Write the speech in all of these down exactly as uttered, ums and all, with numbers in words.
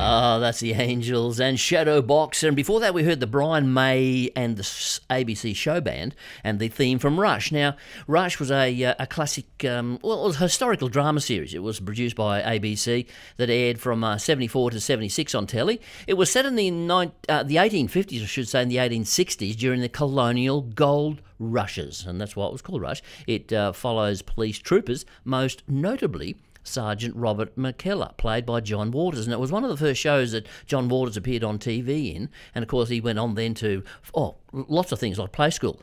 Oh, that's the Angels and Shadow Box. And before that, we heard the Brian May and the A B C show band and the theme from Rush. Now, Rush was a, uh, a classic, um, well, it was a historical drama series. It was produced by A B C that aired from uh, seventy-four to seventy-six on telly. It was set in the, ni- uh, the eighteen fifties, I should say, in the eighteen sixties during the colonial gold rushes. And that's why it was called Rush. It uh, follows police troopers, most notably Sergeant Robert McKellar, played by John Waters. And it was one of the first shows that John Waters appeared on T V in. And, of course, he went on then to, oh, lots of things like Play School,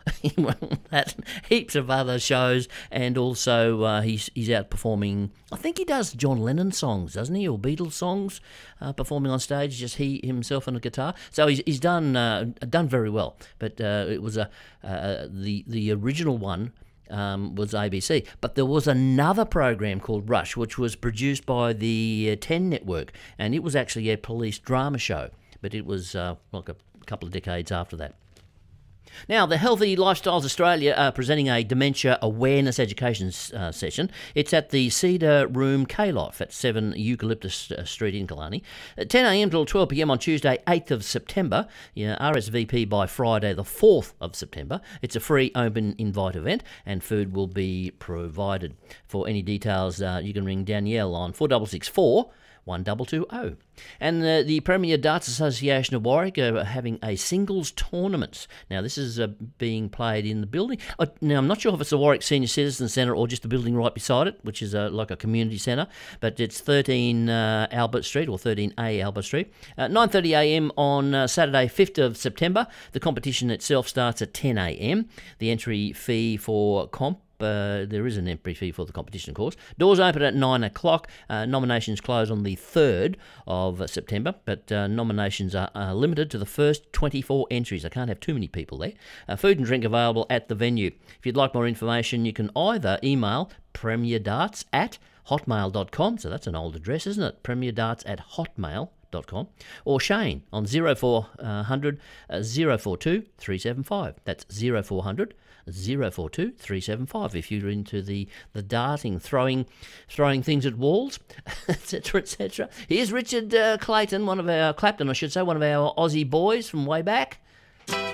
heaps of other shows. And also uh, he's, he's out performing, I think he does John Lennon songs, doesn't he, or Beatles songs, uh, performing on stage, just he himself on a guitar. So he's, he's done uh, done very well. But uh, it was a uh, the, the original one, Um, was A B C. But there was another program called Rush, which was produced by the uh, ten Network, and it was actually a police drama show, but it was uh, like a couple of decades after that. Now, the Healthy Lifestyles Australia are presenting a dementia awareness education uh, session. It's at the Cedar Room K-Life at seven Eucalyptus Street in Killarney. At ten a m till twelve p m on Tuesday, eighth of September. Yeah, R S V P by Friday, the fourth of September. It's a free open invite event and food will be provided. For any details, uh, you can ring Danielle on four six six four, one two two zero. And uh, the Premier Darts Association of Warwick are having a singles tournament. Now, this is uh, being played in the building. Uh, now, I'm not sure if it's the Warwick Senior Citizen Centre or just the building right beside it, which is uh, like a community centre, but it's thirteen uh, Albert Street or thirteen A Albert Street. Uh, nine thirty a m on uh, Saturday, fifth of September. The competition itself starts at ten a m. The entry fee for comp Uh, there is an entry fee for the competition, of course. Doors open at nine o'clock. Uh, nominations close on the third of September, but uh, nominations are, are limited to the first twenty-four entries. I can't have too many people there. Uh, food and drink available at the venue. If you'd like more information, you can either email premierdarts at hotmail dot com. So that's an old address, isn't it? premierdarts at hotmail dot com, or Shane on zero four hundred, zero four two, three seven five. That's zero four hundred, zero four two, three seven five if you're into the, the darting, throwing throwing things at walls, et cetera, et cetera. Here's Richard uh, Clayton, one of our, Clapton I should say, one of our Aussie boys from way back.